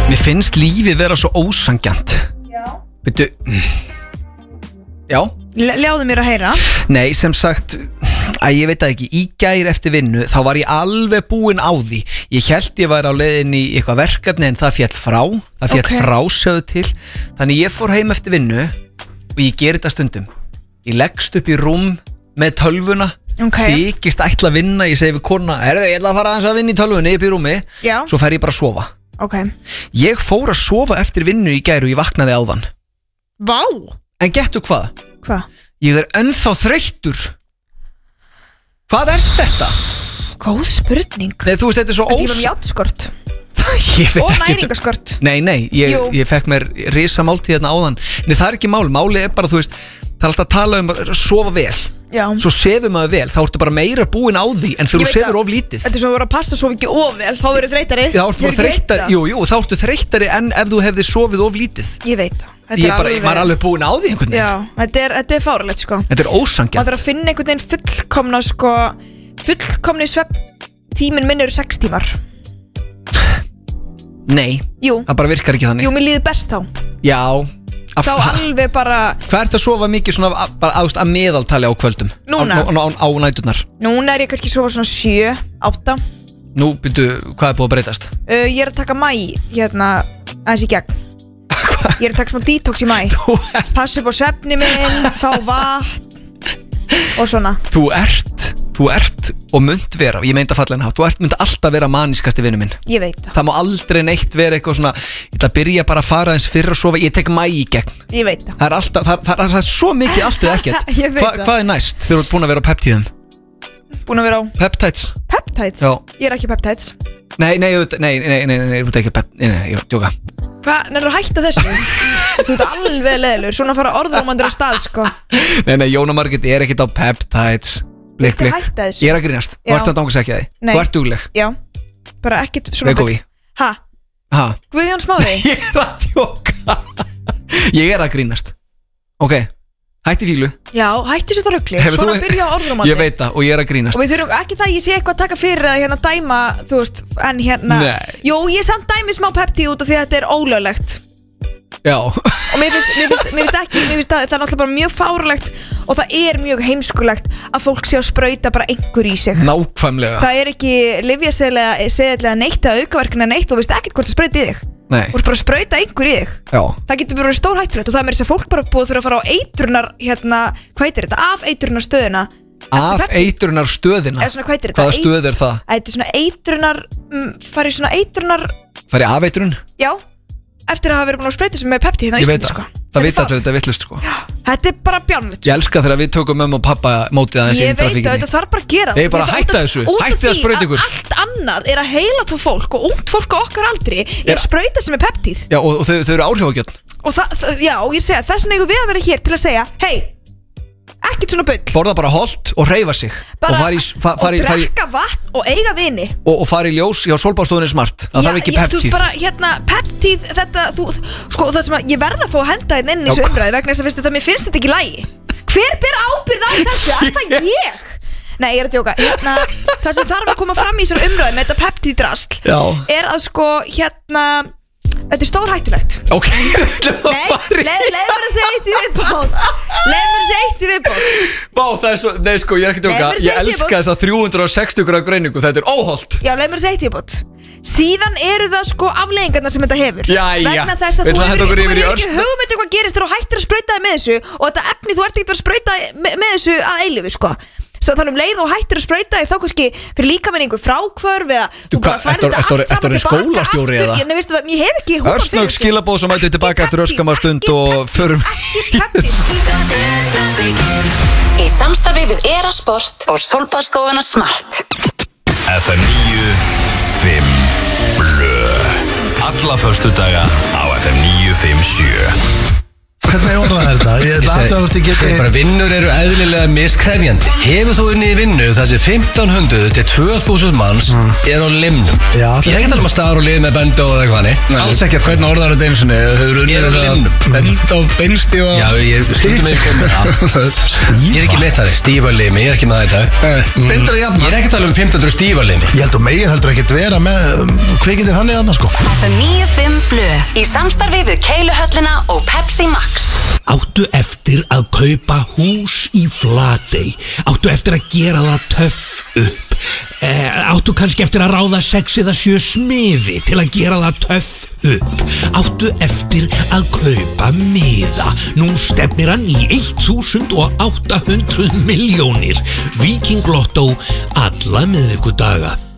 Mér finnst lífið vera svo ósangjant. Já. Byrju. Já. Ljáðu mér að heyra. Nei, sem sagt, ég veit það ekki, í gær eftir vinnu þá var ég alveg búinn á því. Ég held ég væri á leiðin í eitthvað verkefni en það féll frá. Það féll frá sjöðu til. Þannig ég fór heim eftir vinnu og ég geri þetta stundum. Ég leggst upp í rúm með tölvuna, þykist ætla að vinna, ég segi við kona, ég ætla að fara aðeins að vinna í tölvunni upp í rúmi. Já. Svo fer ég bara að sofa. Ég fór að sofa eftir vinnu í gær og ég vaknaði áðan. Vá. En gettu hvað? Hvað? Ég ennþá þreyttur. Hvað þetta? Góð spurning. Nei, þú veist, þetta er svo Þetta er með játskort. Og næringaskort. Nei, ég fekk mér risa máltíð hérna áðan. Nei, það er ekki máli. Máli er bara, þú veist, það er alltaf að tala um að sofa vel. Já. Svo sefur maður vel, þá ertu bara meira búin á því en þegar þú sefur of lítið. Þetta er svo að vera að passa svo ekki of vel, þá verður þreytari. Já, þá ertu bara þreytari. Jú, þá ertu þreytari en ef þú hefðir sofið of lítið. Ég veit það. Ég var alveg búin á því einhvern veginn. Já, þetta er fáralegt sko. Þetta er ósangjant. Maður þarf að finna einhvern veginn fullkomna sko. Fullkomni svefntíminn minn eru 6 tímar. Nei. Jú. Það bara virkar ekki þannig. Jú, mér líður best þá. Já. Þá alveg bara. Hvað ert að sofa mikið svona bara að meðaltali á kvöldum? Núna? Á næturnar. Núna er ég kannski sofa svona 7, 8. Nú, byrju, hvað er búið að breytast? Ég er að taka mæ hérna aðeins í gegn. Ég er að taka smá detox í mæ. Passa upp á svefni minn, fá vatn og svona. Þú ert og munt vera, ég meint að falla henni hátt, þú munt alltaf vera manískasti vinnu minn. Ég veit það. Það má aldrei neitt vera eitthvað svona, ég ætla að byrja bara að fara eins fyrir að sofa, ég tek mæ í gegn. Ég veit það. Það er alltaf, það er svo mikið allt eða ekkert. Ég veit það. Hvað er næst þegar þú ert búin að vera á peptíðum? Búin að vera á? Peptides. Peptides? Já. Ég er ekki peptides. Nei, þú ert ekki ég er að djóka. Hvað, nærðu að hætta þessu? Þú ert alveg leðilegur, svona fara orðrómandur á stað, sko. Nei, Jóna Margrét er ekkert á peptides. Blik. Ég er að grínast. Þú ert samt ángas ekki að því. Þú ert dugleg. Já, bara ekkert svona Vegovi. Ha? Guðjón Smári? Ég er að djóka. Ég er að grínast. Ok, hætti fílu. Já, hætti svo það rugli. Svona byrja á orðrómandi. Ég veit það og ég er að grínast. Og við þurfum ekki það, ég sé eitthvað að taka fyrir að hérna dæma, þú veist, en hérna. Nei. Jú, ég samt dæmi smá peptíð út af því að þetta er ólöglegt. Já. Og mér finnst að það er náttúrulega bara mjög fáralegt og það er mjög heimskulegt að fólk sé að sprauta bara einhver í sig. Nákvæmlega. Það er ekki lyfjaseðilega neitt eða aukaverkina neitt og veist ekkert hvort það sprauti í þig. Nei. Þú ert bara að sprauta einhver í þig. Já. Það getur bara verið stór hættulegt og það er mér þess að fólk bara búið að þurfa að fara á eitrunar hvað heitir þetta? Af eitrunar stöðina. Af eitrunar stöðina? Eða svona hvað heitir þetta? Hvaða stöð er það? Þetta er svona eitrunar Fari af eitrun? Já. Eftir að hafa verið búin að sprauta sem með peptíð hérna á Íslandi sko. Það veit allir þetta vittlust sko. Þetta er bara bjánlegt. Ég elska þegar við tökum mömmu og pappa mótið aðeins inn í trafíkinni. Ég veit að þetta þarf bara að gera. Ég er bara að hætta þessu. Hætti að sprauta ykkur. Allt annað er að heila þú fólk og ungt fólk á okkar aldri er sprauta sem er peptíð. Já og þau eru áhrifagjörn. Og já og ég segja þess vegna eigum við að vera hér til að segja hey, ekkert svona bull. Borða bara holt og hreyfa sig. Bara, og drekka vatn og eiga vini. Og fara í ljós hjá sólbáðstofunni Smart. Það þarf ekki peptíð. Þú veist bara hérna peptíð þetta sko það sem ég verða að fá að henda inn í þessu umræði vegna þess að veistu mér finnst þetta ekki í lagi. Hver ber ábyrgð á þessu? Er það ég? Nei, ég er að djóka. Hérna það sem þarf að koma fram í þessum umræði með þetta peptíðdrasl er að sko hérna þetta er stórhættulegt. Ok. Nei, leið mér að segja eitt í viðbót. Vá, það er svo, nei sko, ég er ekki tjóka. Ég elska þess að 360 gráðu greiningu, þetta er óholt. Já, leið mér að segja eitt í viðbót. Síðan eru það sko afleiðingarnar sem þetta hefur. Jæja. Vegna þess að þú hefur ekki hugmynd hvað gerist þegar þú hættir að sprauta þig með þessu og þetta efni þú ert ekki að sprauta með þessu að eilífu sko. Svo þannig leið og hættir að sprauta þig þá kannski fyrir líkaminn einhver frákvörf eða þú bara færði þetta allt saman tilbaka aftur. Ég veistu það, ég hef ekki húma fyrir þessu. Örsnögg skilaboð sem mætu tilbaka eftir örskamma stund og förum. Í samstarfi við Erasport og sólbaðsstofuna Smart. FM 95 Blö. Alla föstudaga á FM 957. Hvernig orðað er þetta? Ég ætla að þú Segir bara vinnur eru eðlilega miskrefjandi. Hefur þú unnið í vinnu þar sem 1500 til 2000 manns er á limnum? Já, Ég er ekki að tala um að staðar og lið með benda og eitthvað hannig. Alls ekki að Hvernig orðar þetta eins og niður? Hefur Ég er á limnum. Bend á beinsti og Já, ég stundum með komið það. Ég er ekki með það, stífarlimi, ég er ekki með þetta. Stendur að jafna Ég er ekki að tala um 1500 stífarlimi. Ég held að megin heldur ekkert vera með kvikindið þannig þarna sko. FM 95 Blu í samstarfi við Keiluhöllina og Pepsi Max. Áttu eftir að kaupa hús í Flatey? Áttu eftir að gera það töff upp? Áttu kannski eftir að ráða 6 eða 7 smiði til að gera það töff upp? Áttu eftir að kaupa miða? Nú stefnir hann í 1800 milljónir. Víking Lotto alla miðvikudaga.